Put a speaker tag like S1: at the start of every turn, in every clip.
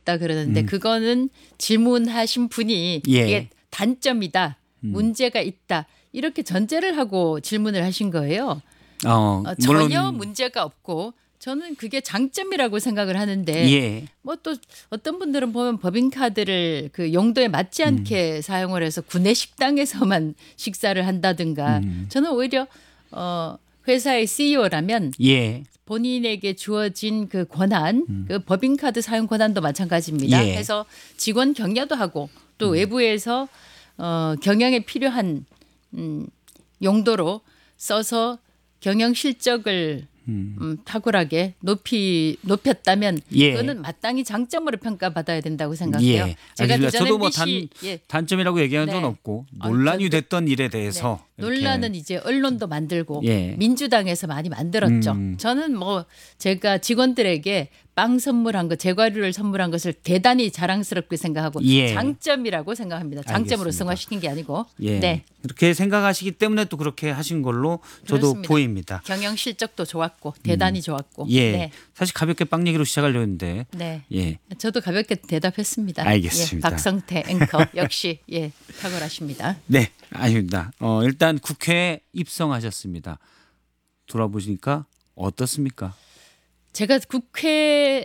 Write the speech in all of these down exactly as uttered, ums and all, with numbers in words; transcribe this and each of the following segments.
S1: 했다 그러는데
S2: 음.
S1: 그거는 질문하신 분이
S2: 예.
S1: 이게 단점이다,
S2: 음.
S1: 문제가 있다 이렇게 전제를 하고 질문을 하신 거예요.
S2: 어,
S1: 어,
S2: 물론
S1: 전혀 문제가 없고 저는 그게 장점이라고 생각을 하는데
S2: 예.
S1: 뭐 또 어떤 분들은 보면 법인카드를 그 용도에 맞지 않게 음. 사용을 해서 구내 식당에서만 식사를 한다든가
S2: 음.
S1: 저는 오히려 어, 회사의 씨이오라면
S2: 예.
S1: 본인에게 주어진 그 권한,
S2: 음.
S1: 그 법인카드 사용 권한도 마찬가지입니다.
S2: 예.
S1: 그래서 직원 격려도 하고 또
S2: 음.
S1: 외부에서 어, 경영에 필요한 음, 용도로 써서 경영 실적을
S2: 음.
S1: 음, 탁월하게 높이 높였다면
S2: 예.
S1: 그거는 마땅히 장점으로 평가받아야 된다고 생각해요.
S2: 예.
S1: 제가
S2: 알겠습니다.
S1: 그전에
S2: 저도 뭐
S1: 엠비씨
S2: 단,
S1: 예.
S2: 단점이라고 얘기한 적은
S1: 네.
S2: 없고
S1: 아,
S2: 논란이
S1: 저도-
S2: 됐던 일에 대해서
S1: 네.
S2: 이렇게.
S1: 논란은 이제 언론도 만들고
S2: 예.
S1: 민주당에서 많이 만들었죠.
S2: 음.
S1: 저는 뭐 제가 직원들에게 빵 선물한 거, 제과류를 선물한 것을 대단히 자랑스럽게 생각하고
S2: 예.
S1: 장점이라고 생각합니다. 장점으로
S2: 알겠습니다.
S1: 승화시킨 게 아니고.
S2: 예.
S1: 네.
S2: 그렇게 생각하시기 때문에 또 그렇게 하신 걸로 저도
S1: 그렇습니다.
S2: 보입니다.
S1: 경영 실적도 좋았고 대단히 좋았고.
S2: 예.
S1: 네.
S2: 사실 가볍게 빵 얘기로 시작하려고 했는데.
S1: 네.
S2: 예.
S1: 저도 가볍게 대답했습니다.
S2: 알겠습니다.
S1: 예, 박성태 앵커 역시 예, 탁월하십니다.
S2: 네. 아닙니다. 어, 일단 국회에 입성하셨습니다. 돌아보시니까 어떻습니까?
S1: 제가 국회에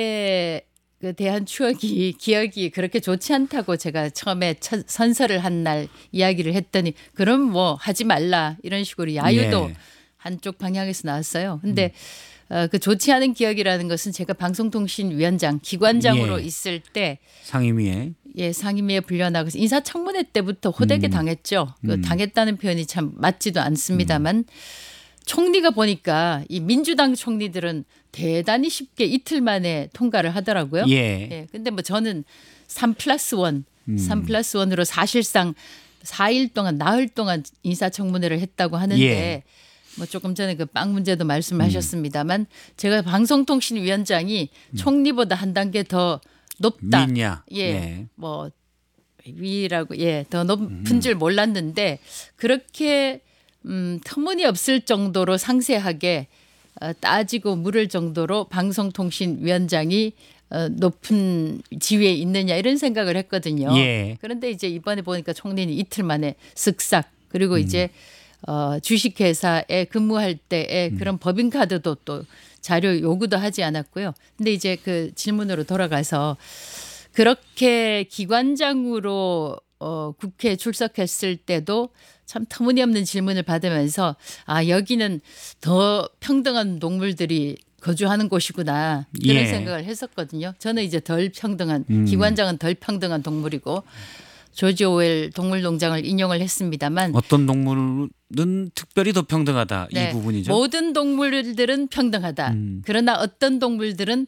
S1: 그 대한 추억이 기억이 그렇게 좋지 않다고 제가 처음에 첫 선서를 한 날 이야기를 했더니 그럼 뭐 하지 말라 이런 식으로 야유도
S2: 예.
S1: 한쪽 방향에서 나왔어요. 근데 어, 그 좋지 않은 기억이라는 것은 제가 방송통신위원장 기관장으로
S2: 예.
S1: 있을 때
S2: 상임위에.
S1: 예, 상임위에 불려나가서 인사청문회 때부터 호되게
S2: 음.
S1: 당했죠. 그
S2: 음.
S1: 당했다는 표현이 참 맞지도 않습니다만 총리가 보니까 이 민주당 총리들은 대단히 쉽게 이틀 만에 통과를 하더라고요.
S2: 예.
S1: 예, 근데 뭐 저는 삼 플러스 원,
S2: 음.
S1: 삼 플러스 원으로 사실상 사 일 동안 나흘 동안 인사청문회를 했다고 하는데
S2: 예.
S1: 뭐 조금 전에 그 빵 문제도 말씀하셨습니다만 제가 방송통신위원장이 총리보다 한 단계 더 높다.
S2: 민야.
S1: 예,
S2: 예.
S1: 뭐 위라고 예, 더 높은 줄 몰랐는데 그렇게 음, 터무니없을 정도로 상세하게 어, 따지고 물을 정도로 방송통신위원장이 어, 높은 지위에 있느냐 이런 생각을 했거든요.
S2: 예.
S1: 그런데 이제 이번에 보니까 총리는 이틀 만에 쓱싹 그리고 이제 어, 주식회사에 근무할 때에 그런 법인카드도 또 자료 요구도 하지 않았고요. 근데 이제 그 질문으로 돌아가서 그렇게 기관장으로 어, 국회에 출석했을 때도 참 터무니없는 질문을 받으면서 아 여기는 더 평등한 동물들이 거주하는 곳이구나 이런
S2: 예.
S1: 생각을 했었거든요. 저는 이제 덜 평등한
S2: 음.
S1: 기관장은 덜 평등한 동물이고 조지 오웰 동물농장을 인용을 했습니다만
S2: 어떤 동물은 특별히 더 평등하다.
S1: 네,
S2: 이 부분이죠.
S1: 모든 동물들은 평등하다.
S2: 음.
S1: 그러나 어떤 동물들은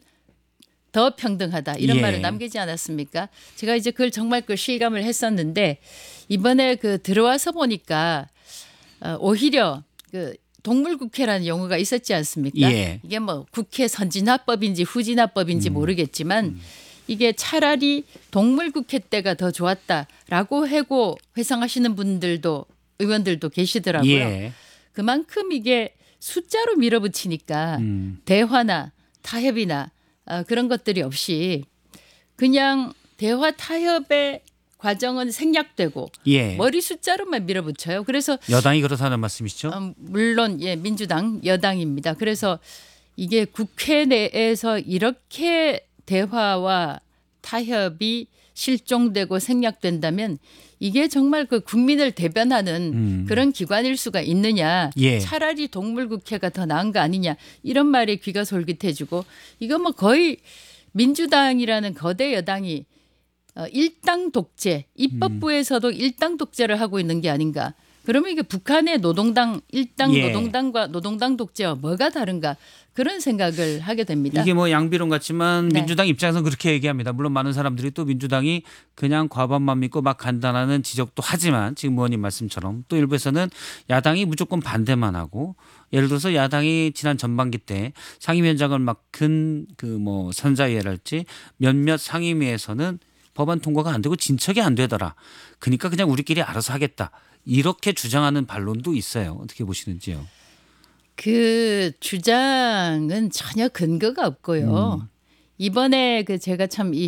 S1: 더 평등하다 이런
S2: 예.
S1: 말을 남기지 않았습니까? 제가 이제 그걸 정말 그 실감을 했었는데 이번에 그 들어와서 보니까 어, 오히려 그 동물국회라는 용어가 있었지 않습니까?
S2: 예.
S1: 이게 뭐 국회 선진화법인지 후진화법인지
S2: 음.
S1: 모르겠지만 음. 이게 차라리 동물국회 때가 더 좋았다라고 하고 회상하시는 분들도 의원들도 계시더라고요.
S2: 예.
S1: 그만큼 이게 숫자로 밀어붙이니까
S2: 음.
S1: 대화나 타협이나 어, 그런 것들이 없이 그냥 대화 타협의 과정은 생략되고
S2: 예.
S1: 머리 숫자로만 밀어붙여요. 그래서
S2: 여당이 그렇다는 말씀이시죠?
S1: 음, 물론 예 민주당 여당입니다. 그래서 이게 국회 내에서 이렇게 대화와 타협이 실종되고 생략된다면 이게 정말 그 국민을 대변하는
S2: 음.
S1: 그런 기관일 수가 있느냐.
S2: 예.
S1: 차라리 동물국회가 더 나은 거 아니냐. 이런 말에 귀가 솔깃해지고 이거 뭐 거의 민주당이라는 거대 여당이 어, 일당 독재, 입법부에서도 일당 독재를 하고 있는 게 아닌가. 그러면 이게 북한의 노동당 일당
S2: 예.
S1: 노동당과 노동당 독재와 뭐가 다른가 그런 생각을 하게 됩니다.
S2: 이게 뭐 양비론 같지만
S1: 네.
S2: 민주당 입장에서는 그렇게 얘기합니다. 물론 많은 사람들이 또 민주당이 그냥 과반만 믿고 막 간다는 지적도 하지만 지금 의원님 말씀처럼 또 일부에서는 야당이 무조건 반대만 하고 예를 들어서 야당이 지난 전반기 때 상임위원장을 막은 그 뭐 선자위랄지 몇몇 상임위에서는 법안 통과가 안 되고 진척이 안 되더라. 그러니까 그냥 우리끼리 알아서 하겠다. 이렇게 주장하는 반론도 있어요. 어떻게 보시는지요?
S1: 그 주장은 전혀 근거가 없고요.
S2: 음.
S1: 이번에 그 제가 참 이